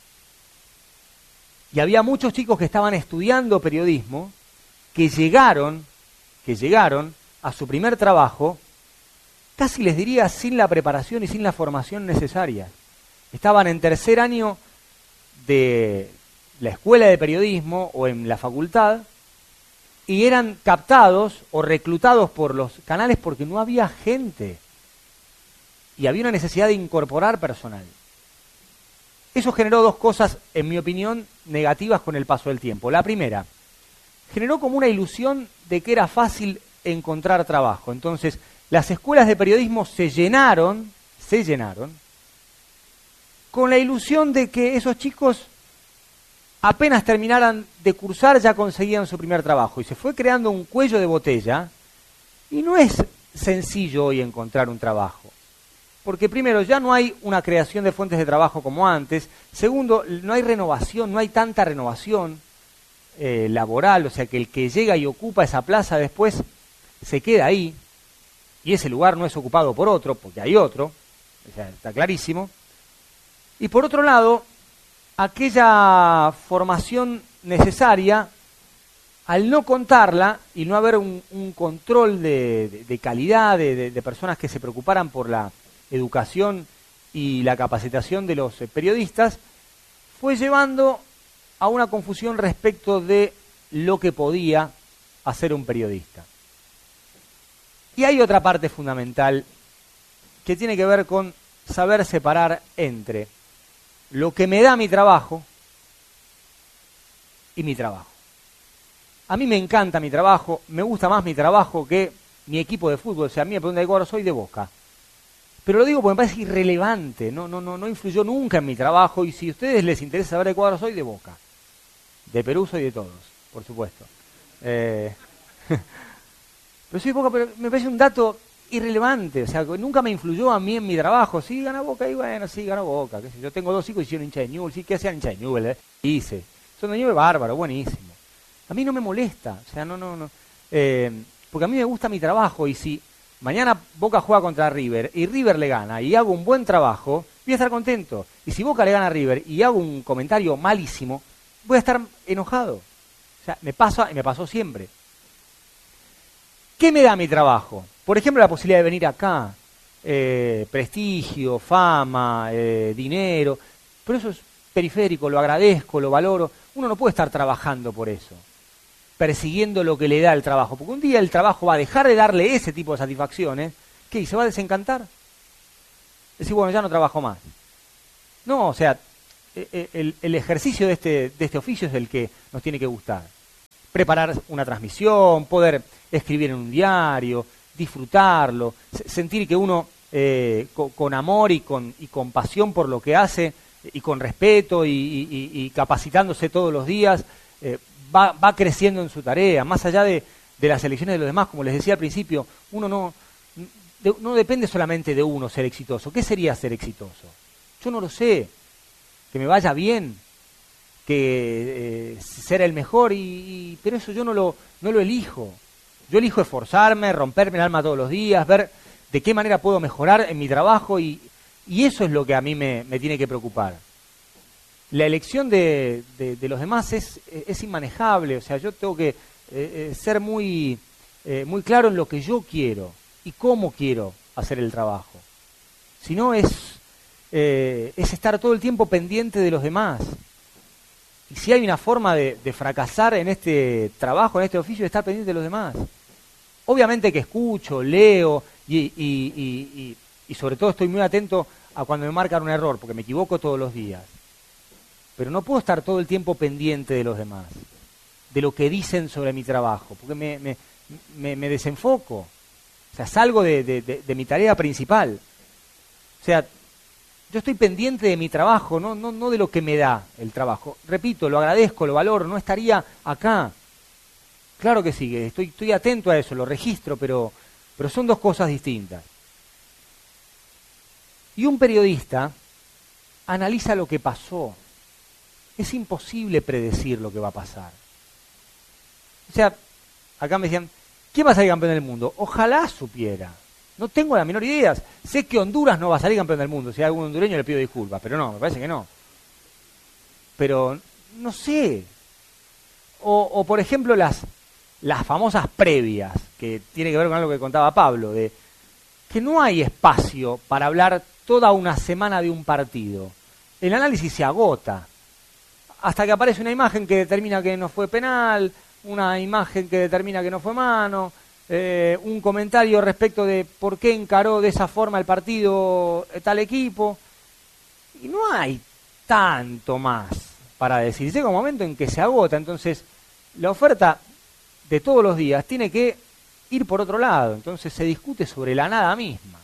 Y había muchos chicos que estaban estudiando periodismo que llegaron a su primer trabajo, casi les diría sin la preparación y sin la formación necesaria. Estaban en tercer año de la escuela de periodismo o en la facultad y eran captados o reclutados por los canales porque no había gente y había una necesidad de incorporar personal. Eso generó 2 cosas, en mi opinión, negativas con el paso del tiempo. La primera, generó como una ilusión de que era fácil encontrar trabajo. Entonces, las escuelas de periodismo se llenaron con la ilusión de que esos chicos apenas terminaran de cursar ya conseguían su primer trabajo. Y se fue creando un cuello de botella y no es sencillo hoy encontrar un trabajo. Porque primero, ya no hay una creación de fuentes de trabajo como antes. Segundo, no hay renovación, no hay tanta renovación laboral. O sea, que el que llega y ocupa esa plaza después se queda ahí. Y ese lugar no es ocupado por otro, porque hay otro. O sea, está clarísimo. Y por otro lado, aquella formación necesaria, al no contarla y no haber un control de calidad, de personas que se preocuparan por la educación y la capacitación de los periodistas, fue llevando a una confusión respecto de lo que podía hacer un periodista. Y hay otra parte fundamental que tiene que ver con saber separar entre lo que me da mi trabajo y mi trabajo. A mí me encanta mi trabajo, me gusta más mi trabajo que mi equipo de fútbol. O sea, a mí me preguntan de cuadro soy de Boca. Pero lo digo porque me parece irrelevante, no influyó nunca en mi trabajo, y si a ustedes les interesa saber de cuadro soy de Boca. De Perú soy de todos, por supuesto. Pero soy de Boca, pero me parece un dato irrelevante, o sea, nunca me influyó a mí en mi trabajo. Sí, gana Boca, y bueno, sí, ganó Boca. Qué sé yo tengo 2 hijos y hicieron hincha de Newell's, sí, ¿qué hacían hincha de Newell's? Hice. Son de Newell's, bárbaro, buenísimo. A mí no me molesta, o sea, porque a mí me gusta mi trabajo, y si mañana Boca juega contra River y River le gana y hago un buen trabajo, voy a estar contento. Y si Boca le gana a River y hago un comentario malísimo, voy a estar enojado. O sea, me pasa y me pasó siempre. ¿Qué me da mi trabajo? Por ejemplo, la posibilidad de venir acá, prestigio, fama, dinero, pero eso es periférico, lo agradezco, lo valoro. Uno no puede estar trabajando por eso, persiguiendo lo que le da el trabajo, porque un día el trabajo va a dejar de darle ese tipo de satisfacciones, ¿qué? ¿Y se va a desencantar? decir, bueno, ya no trabajo más. No, o sea, el ejercicio de este oficio es el que nos tiene que gustar. Preparar una transmisión, poder escribir en un diario, disfrutarlo, sentir que uno con amor y con pasión por lo que hace y con respeto y capacitándose todos los días, va creciendo en su tarea, más allá de las elecciones de los demás. Como les decía al principio, uno no depende solamente de uno ser exitoso. ¿Qué sería ser exitoso? Yo no lo sé. Que me vaya bien, que ser el mejor, pero eso yo no lo elijo. Yo elijo esforzarme, romperme el alma todos los días, ver de qué manera puedo mejorar en mi trabajo y eso es lo que a mí me tiene que preocupar. La elección de los demás es inmanejable, o sea, yo tengo que ser muy claro en lo que yo quiero y cómo quiero hacer el trabajo. Si no es estar todo el tiempo pendiente de los demás. Y si hay una forma de fracasar en este trabajo, en este oficio, de estar pendiente de los demás. Obviamente que escucho, leo y sobre todo estoy muy atento a cuando me marcan un error, porque me equivoco todos los días. Pero no puedo estar todo el tiempo pendiente de los demás, de lo que dicen sobre mi trabajo, porque me desenfoco. O sea, salgo de mi tarea principal. O sea, yo estoy pendiente de mi trabajo, no de lo que me da el trabajo. Repito, lo agradezco, lo valoro, no estaría acá. Claro que sí, estoy atento a eso, lo registro, pero son dos cosas distintas. Y un periodista analiza lo que pasó. Es imposible predecir lo que va a pasar. O sea, acá me decían, ¿quién va a salir campeón del mundo? Ojalá supiera. No tengo la menor idea. Sé que Honduras no va a salir campeón del mundo. Si hay algún hondureño le pido disculpas, pero no, me parece que no. Pero no sé. O por ejemplo, las famosas previas, que tiene que ver con algo que contaba Pablo, de que no hay espacio para hablar toda una semana de un partido. El análisis se agota. Hasta que aparece una imagen que determina que no fue penal, una imagen que determina que no fue mano, un comentario respecto de por qué encaró de esa forma el partido tal equipo, y no hay tanto más para decir. Llega un momento en que se agota, entonces la oferta de todos los días tiene que ir por otro lado, entonces se discute sobre la nada misma.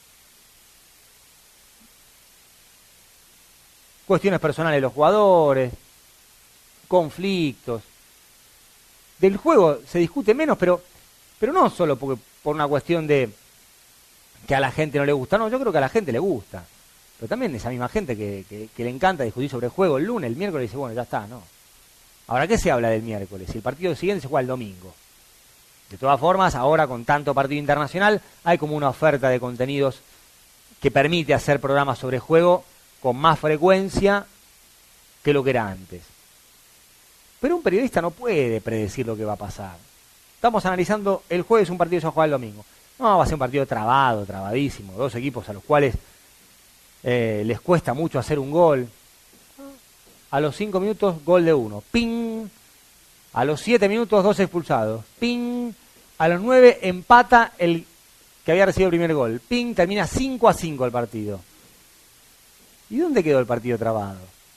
Cuestiones personales de los jugadores, conflictos. Del juego se discute menos, pero no solo por una cuestión de que a la gente no le gusta, no, yo creo que a la gente le gusta. Pero también esa misma gente que le encanta discutir sobre el juego el lunes, el miércoles, dice, bueno, ya está, ¿no? Ahora, ¿qué se habla del miércoles? Si el partido siguiente se juega el domingo. De todas formas, ahora con tanto partido internacional, hay como una oferta de contenidos que permite hacer programas sobre juego con más frecuencia que lo que era antes. Pero un periodista no puede predecir lo que va a pasar. Estamos analizando el jueves un partido que se va a jugar el domingo. No, va a ser un partido trabado, trabadísimo. Dos equipos a los cuales les cuesta mucho hacer un gol. A los 5 minutos, gol de uno. ¡Ping! A los 7 minutos, 2 expulsados. ¡Ping! A los 9 empata el que había recibido el primer gol. ¡Ping! Termina 5-5 el partido. ¿Y dónde quedó el partido trabado?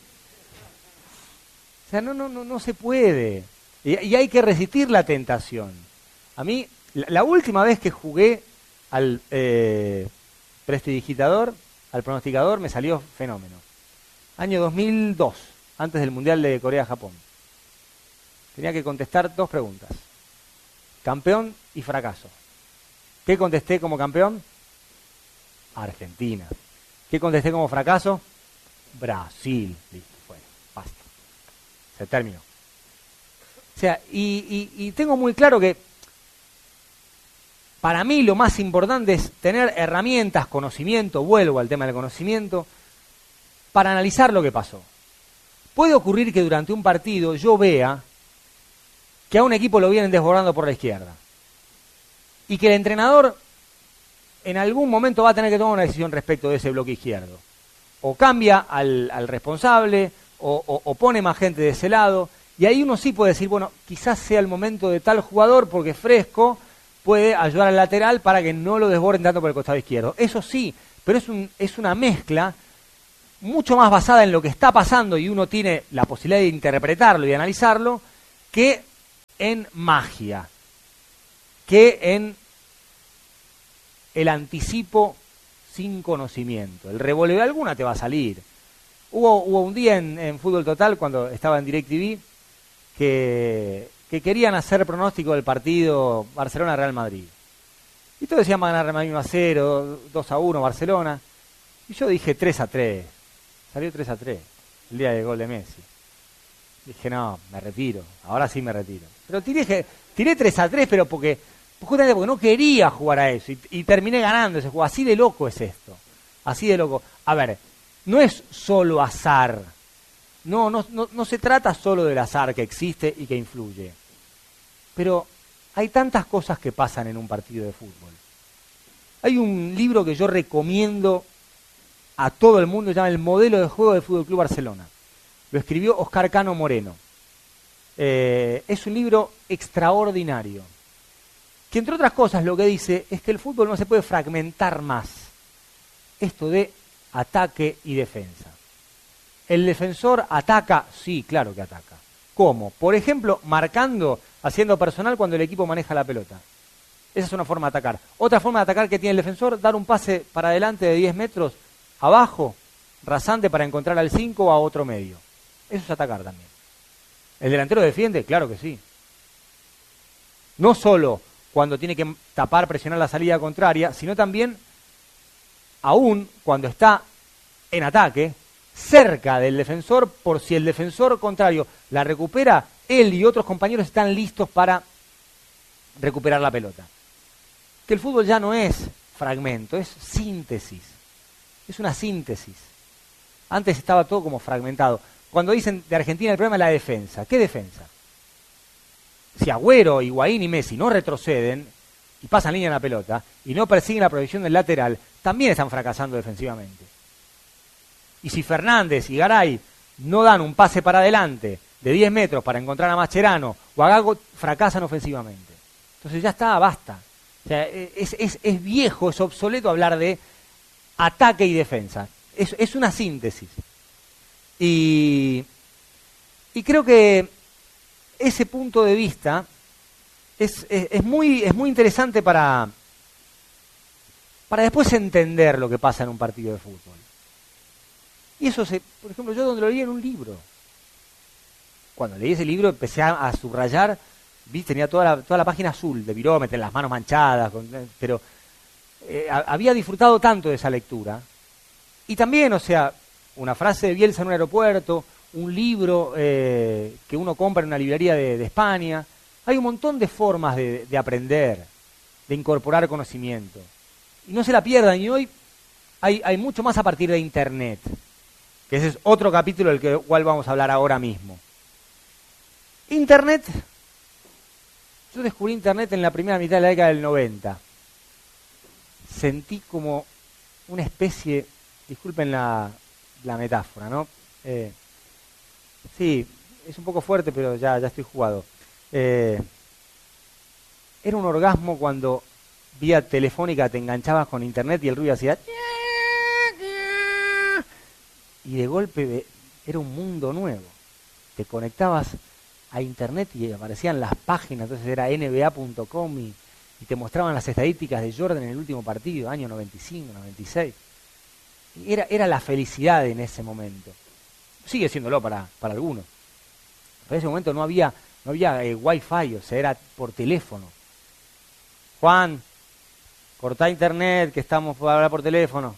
O sea, no se puede. Y hay que resistir la tentación. A mí, la última vez que jugué al prestidigitador, al pronosticador, me salió fenómeno. Año 2002, antes del Mundial de Corea-Japón. Tenía que contestar 2 preguntas. Campeón y fracaso. ¿Qué contesté como campeón? Argentina. ¿Qué contesté como fracaso? Brasil. Listo, bueno, basta. Se terminó. O sea, y tengo muy claro que para mí lo más importante es tener herramientas, conocimiento, vuelvo al tema del conocimiento, para analizar lo que pasó. Puede ocurrir que durante un partido yo vea que a un equipo lo vienen desbordando por la izquierda y que el entrenador en algún momento va a tener que tomar una decisión respecto de ese bloque izquierdo. O cambia al responsable, o pone más gente de ese lado, y ahí uno sí puede decir, bueno, quizás sea el momento de tal jugador, porque fresco puede ayudar al lateral para que no lo desborden tanto por el costado izquierdo. Eso sí, pero es una mezcla mucho más basada en lo que está pasando y uno tiene la posibilidad de interpretarlo y de analizarlo, que en magia, que en el anticipo sin conocimiento. El revólver alguna te va a salir. Hubo un día en Fútbol Total, cuando estaba en DirecTV, que querían hacer pronóstico del partido Barcelona-Real Madrid. Y todos decían, van a ganar Real Madrid 1-0, 2-1 Barcelona. Y yo dije 3-3. Salió 3-3 el día del gol de Messi. Dije, no, me retiro. Ahora sí me retiro. Pero tiré 3-3, pero justamente porque no quería jugar a eso. Y terminé ganando ese juego. Así de loco es esto. Así de loco. A ver, no es solo azar. No se trata solo del azar que existe y que influye. Pero hay tantas cosas que pasan en un partido de fútbol. Hay un libro que yo recomiendo a todo el mundo, se llama El modelo de juego del Fútbol Club Barcelona. Lo escribió Oscar Cano Moreno. Es un libro extraordinario, que entre otras cosas lo que dice es que el fútbol no se puede fragmentar más. Esto de ataque y defensa. ¿El defensor ataca? Sí, claro que ataca. ¿Cómo? Por ejemplo, marcando, haciendo personal cuando el equipo maneja la pelota. Esa es una forma de atacar. Otra forma de atacar que tiene el defensor, dar un pase para adelante de 10 metros, abajo, rasante para encontrar al 5 o a otro medio. Eso es atacar también. ¿El delantero defiende? Claro que sí. No solo cuando tiene que tapar, presionar la salida contraria, sino también, aún cuando está en ataque, cerca del defensor, por si el defensor contrario la recupera, él y otros compañeros están listos para recuperar la pelota. Que el fútbol ya no es fragmento, es síntesis. Es una síntesis. Antes estaba todo como fragmentado. Cuando dicen de Argentina el problema es la defensa. ¿Qué defensa? Si Agüero, Higuaín y Messi no retroceden y pasan línea en la pelota y no persiguen la proyección del lateral, también están fracasando defensivamente. Y si Fernández y Garay no dan un pase para adelante de 10 metros para encontrar a Mascherano o a Gago, fracasan ofensivamente. Entonces ya está, basta. O sea, es viejo, es obsoleto hablar de ataque y defensa. Es una síntesis. Y creo que ese punto de vista es muy interesante para después entender lo que pasa en un partido de fútbol. Y eso, por ejemplo, yo donde lo leí en un libro. Cuando leí ese libro empecé a subrayar, tenía toda la página azul de virómetro, las manos manchadas, pero había disfrutado tanto de esa lectura. Y también, o sea, una frase de Bielsa en un aeropuerto, un libro que uno compra en una librería de España. Hay un montón de formas de aprender, de incorporar conocimiento. Y no se la pierdan, y hoy hay mucho más a partir de Internet, que ese es otro capítulo del cual vamos a hablar ahora mismo. Internet, yo descubrí Internet en la primera mitad de la década del 90. Sentí como una especie, disculpen la metáfora, ¿no? Sí, es un poco fuerte, pero ya estoy jugado. Era un orgasmo cuando vía telefónica te enganchabas con Internet y el ruido hacía... Y de golpe era un mundo nuevo. Te conectabas a Internet y aparecían las páginas, entonces era nba.com y te mostraban las estadísticas de Jordan en el último partido, año 95, 96. Y era la felicidad en ese momento. Sigue siéndolo para algunos. Pero en ese momento no había wifi, o sea, era por teléfono. Juan, cortá Internet, que estamos para hablar por teléfono.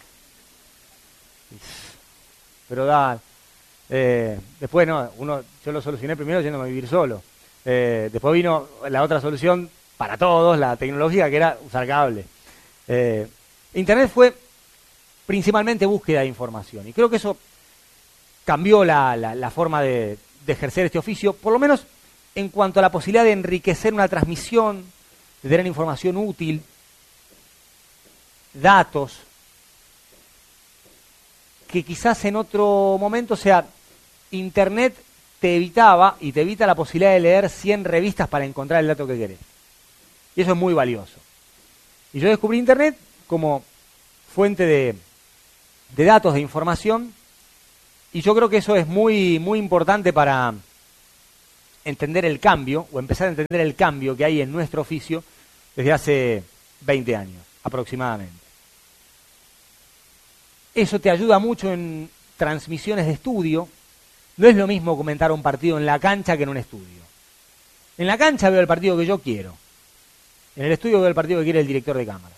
Pero después no, yo lo solucioné primero yéndome a vivir solo. Después vino la otra solución para todos, la tecnológica, que era usar cable. Internet fue principalmente búsqueda de información, y creo que eso cambió la forma de ejercer este oficio, por lo menos en cuanto a la posibilidad de enriquecer una transmisión, de tener información útil, datos, que quizás en otro momento, o sea, Internet te evitaba y te evita la posibilidad de leer 100 revistas para encontrar el dato que querés. Y eso es muy valioso. Y yo descubrí Internet como fuente de datos, de información, y yo creo que eso es muy, muy importante para entender el cambio, o empezar a entender el cambio que hay en nuestro oficio desde hace 20 años aproximadamente. Eso te ayuda mucho en transmisiones de estudio. No es lo mismo comentar un partido en la cancha que en un estudio. En la cancha veo el partido que yo quiero. En el estudio veo el partido que quiere el director de cámara.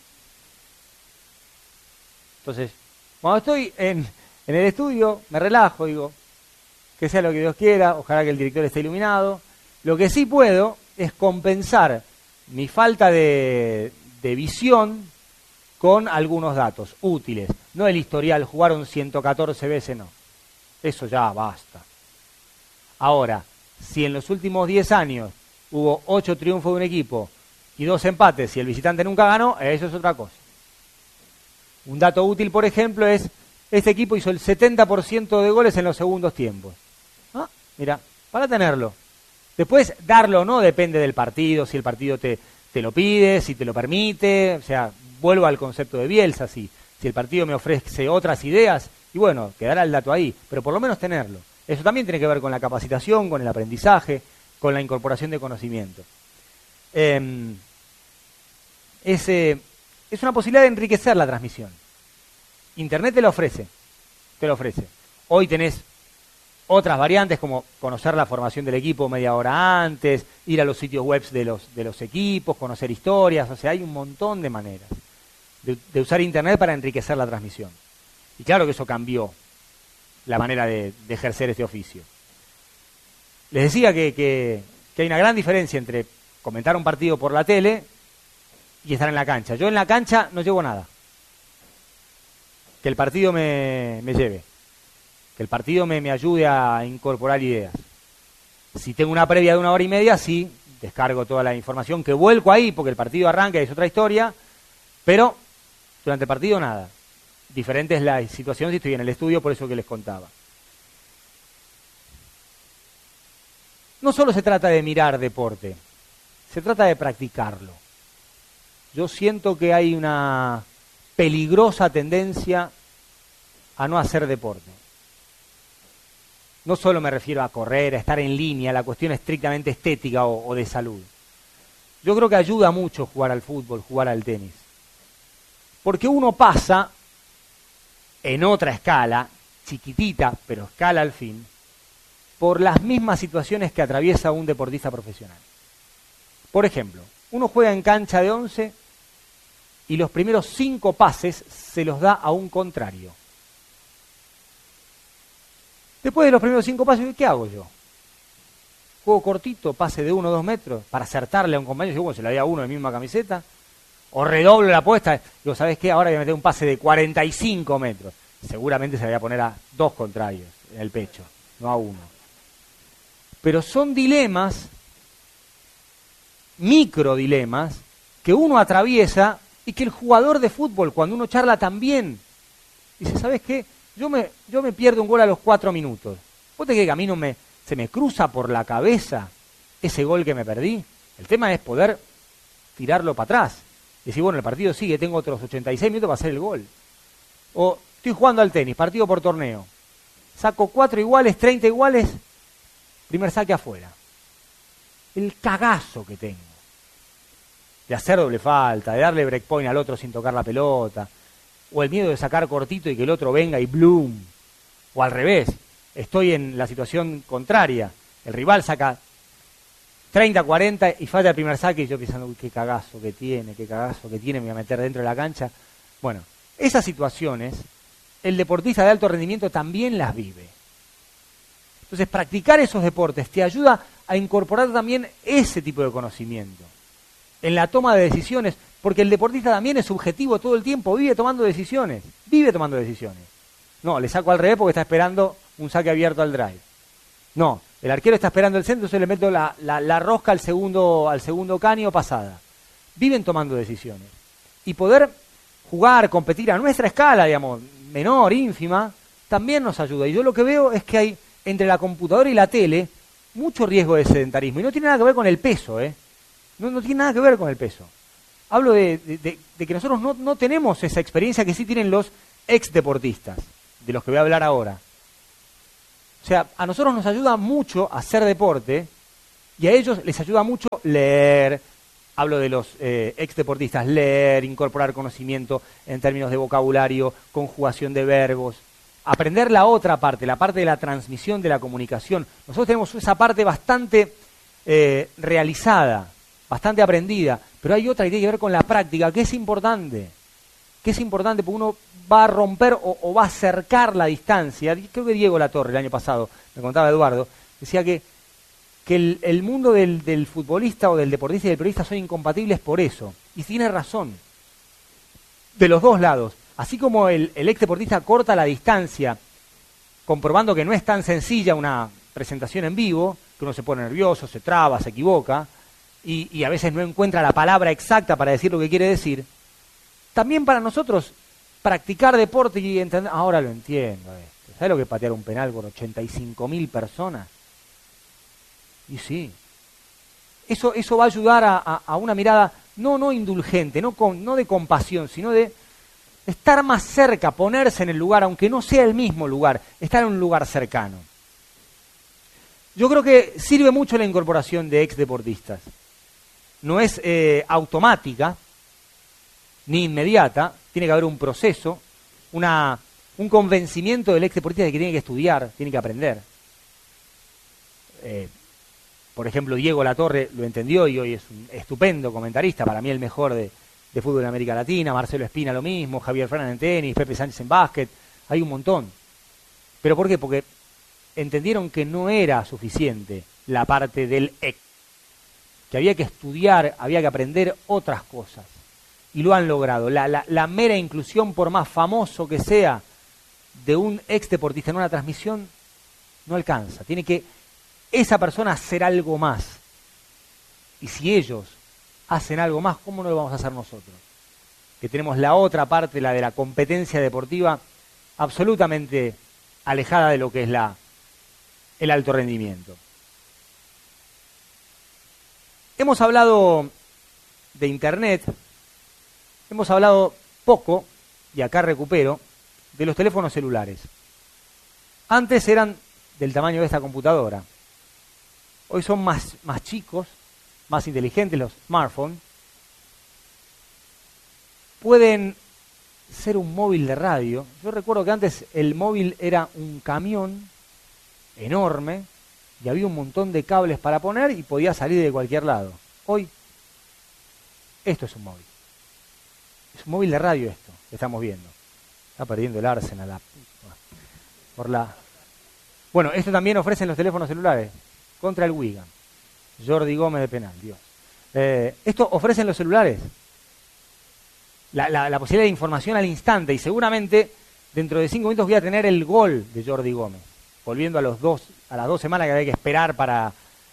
Entonces, cuando estoy en el estudio, me relajo, digo, que sea lo que Dios quiera, ojalá que el director esté iluminado. Lo que sí puedo es compensar mi falta de visión con algunos datos útiles. No el historial, jugaron 114 veces, no. Eso ya basta. Ahora, si en los últimos 10 años hubo 8 triunfos de un equipo y 2 empates y el visitante nunca ganó, eso es otra cosa. Un dato útil, por ejemplo, es este equipo hizo el 70% de goles en los segundos tiempos. ¿Ah? Mira, para tenerlo. Después, darlo o no depende del partido, si el partido te lo pide, si te lo permite. O sea, vuelvo al concepto de Bielsa, si el partido me ofrece otras ideas, y bueno, quedará el dato ahí, pero por lo menos tenerlo. Eso también tiene que ver con la capacitación, con el aprendizaje, con la incorporación de conocimiento. Es una posibilidad de enriquecer la transmisión. Internet te lo ofrece. Hoy tenés otras variantes como conocer la formación del equipo media hora antes, ir a los sitios web de los equipos, conocer historias, o sea, hay un montón de maneras de usar Internet para enriquecer la transmisión. Y claro que eso cambió la manera de ejercer este oficio. Les decía que hay una gran diferencia entre comentar un partido por la tele y estar en la cancha. Yo en la cancha no llevo nada. Que el partido me lleve. Que el partido me ayude a incorporar ideas. Si tengo una previa de 1 hora y media, sí, descargo toda la información que vuelco ahí porque el partido arranca y es otra historia, pero durante el partido nada. Diferente es la situación si estoy en el estudio, por eso que les contaba. No solo se trata de mirar deporte, se trata de practicarlo. Yo siento que hay una peligrosa tendencia a no hacer deporte. No solo me refiero a correr, a estar en línea, a la cuestión estrictamente estética o de salud. Yo creo que ayuda mucho jugar al fútbol, jugar al tenis. Porque uno pasa en otra escala, chiquitita, pero escala al fin, por las mismas situaciones que atraviesa un deportista profesional. Por ejemplo, uno juega en cancha de 11 y los primeros 5 pases se los da a un contrario. Después de los primeros 5 pases, ¿qué hago yo? Juego cortito, pase de 1 o 2 metros, para acertarle a un compañero, si bueno, se la di a uno de la misma camiseta, o redoblo la apuesta, digo, ¿sabes qué? Ahora voy a meter un pase de 45 metros. Seguramente se la voy a poner a 2 contrarios en el pecho, no a uno. Pero son dilemas, microdilemas, que uno atraviesa y que el jugador de fútbol, cuando uno charla también, dice, ¿sabes qué? Yo me pierdo un gol a los 4 minutos. ¿Vos te crees que a mí se me cruza por la cabeza ese gol que me perdí? El tema es poder tirarlo para atrás. Decir, bueno, el partido sigue, tengo otros 86 minutos para hacer el gol. O estoy jugando al tenis, partido por torneo. Saco 4 iguales, 30 iguales, primer saque afuera. El cagazo que tengo. De hacer doble falta, de darle breakpoint al otro sin tocar la pelota. O el miedo de sacar cortito y que el otro venga y bloom. O al revés, estoy en la situación contraria. El rival saca 30, 40 y falla el primer saque y yo pensando, uy, qué cagazo que tiene, me voy a meter dentro de la cancha. Bueno, esas situaciones, el deportista de alto rendimiento también las vive. Entonces, practicar esos deportes te ayuda a incorporar también ese tipo de conocimiento en la toma de decisiones, porque el deportista también es subjetivo todo el tiempo, vive tomando decisiones. No, le saco al revés porque está esperando un saque abierto al drive. No, el arquero está esperando el centro, entonces le meto la rosca al segundo caño pasada. Viven tomando decisiones. Y poder jugar, competir a nuestra escala, digamos, menor, ínfima, también nos ayuda. Y yo lo que veo es que hay entre la computadora y la tele mucho riesgo de sedentarismo. Y no tiene nada que ver con el peso, ¿eh? No tiene nada que ver con el peso. Hablo de que nosotros no tenemos esa experiencia que sí tienen los ex deportistas, de los que voy a hablar ahora. O sea, a nosotros nos ayuda mucho hacer deporte y a ellos les ayuda mucho leer. Hablo de los ex deportistas, leer, incorporar conocimiento en términos de vocabulario, conjugación de verbos, aprender la otra parte, la parte de la transmisión de la comunicación. Nosotros tenemos esa parte bastante realizada, bastante aprendida, pero hay otra que tiene que ver con la práctica, que es importante porque uno va a romper o va a acercar la distancia. Creo que Diego Latorre, el año pasado, me contaba Eduardo, decía que el mundo del futbolista o del deportista y del periodista son incompatibles por eso. Y tiene razón. De los dos lados. Así como el ex deportista corta la distancia, comprobando que no es tan sencilla una presentación en vivo, que uno se pone nervioso, se traba, se equivoca, y a veces no encuentra la palabra exacta para decir lo que quiere decir. También para nosotros, practicar deporte y entender, ahora lo entiendo esto. ¿Sabes lo que es patear un penal con 85.000 personas? Y sí, eso va a ayudar a una mirada no indulgente, no de compasión, sino de estar más cerca, ponerse en el lugar, aunque no sea el mismo lugar, estar en un lugar cercano. Yo creo que sirve mucho la incorporación de ex deportistas. No es automática ni inmediata, tiene que haber un proceso, un convencimiento del ex deportista de que tiene que estudiar, tiene que aprender. Por ejemplo, Diego Latorre lo entendió y hoy es un estupendo comentarista, para mí el mejor de fútbol en América Latina, Marcelo Espina lo mismo, Javier Fernández en tenis, Pepe Sánchez en básquet, hay un montón. ¿Pero por qué? Porque entendieron que no era suficiente la parte del ex, que había que estudiar, había que aprender otras cosas, y lo han logrado. La mera inclusión, por más famoso que sea, de un ex deportista en una transmisión, no alcanza, tiene que esa persona hacer algo más. Y si ellos hacen algo más, ¿cómo no lo vamos a hacer nosotros? Que tenemos la otra parte, la de la competencia deportiva, absolutamente alejada de lo que es el alto rendimiento. Hemos hablado de Internet, hemos hablado poco, y acá recupero, de los teléfonos celulares. Antes eran del tamaño de esta computadora. Hoy son más chicos, más inteligentes los smartphones. Pueden ser un móvil de radio. Yo recuerdo que antes el móvil era un camión enorme y había un montón de cables para poner y podía salir de cualquier lado. Hoy, esto es un móvil. Es un móvil de radio esto, que estamos viendo. Está perdiendo el Arsenal. Bueno, esto también ofrecen los teléfonos celulares. Contra el Wigan. Jordi Gómez de penal, Dios. Esto ofrecen los celulares. La posibilidad de información al instante. Y seguramente dentro de 5 minutos voy a tener el gol de Jordi Gómez. Volviendo a las 2 semanas que había que esperar para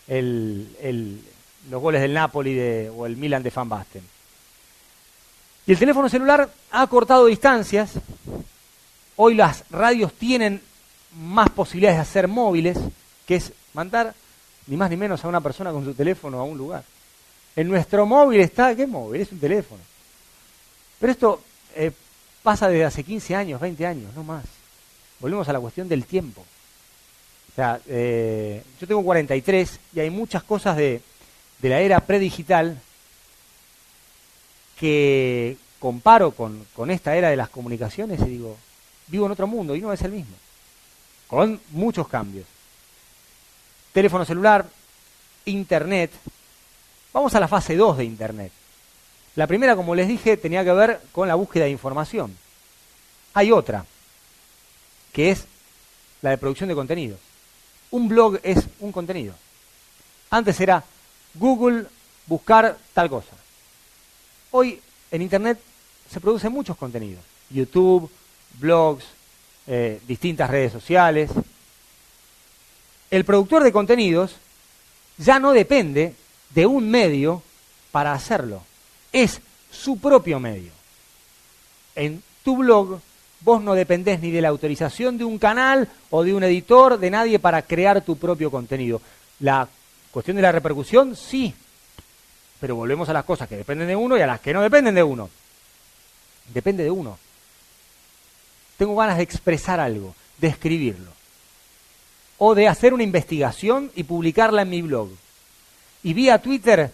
los goles del Napoli o el Milan de Van Basten. Y el teléfono celular ha acortado distancias. Hoy las radios tienen más posibilidades de hacer móviles, que es mandar ni más ni menos a una persona con su teléfono a un lugar. En nuestro móvil está, ¿qué móvil? Es un teléfono. Pero esto pasa desde hace 15 años, 20 años, no más. Volvemos a la cuestión del tiempo. O sea, yo tengo 43 y hay muchas cosas de la era predigital que comparo con esta era de las comunicaciones y digo, vivo en otro mundo y no es el mismo. Con muchos cambios. Teléfono celular, Internet. Vamos a la fase 2 de Internet. La primera, como les dije, tenía que ver con la búsqueda de información. Hay otra, que es la de producción de contenidos. Un blog es un contenido. Antes era Google, buscar tal cosa. Hoy en Internet se producen muchos contenidos. YouTube, blogs, distintas redes sociales. El productor de contenidos ya no depende de un medio para hacerlo. Es su propio medio. En tu blog vos no dependés ni de la autorización de un canal o de un editor, de nadie para crear tu propio contenido. La cuestión de la repercusión, sí. Pero volvemos a las cosas que dependen de uno y a las que no dependen de uno. Depende de uno. tengo ganas de expresar algo, de escribirlo. O de hacer una investigación y publicarla en mi blog. Y vía Twitter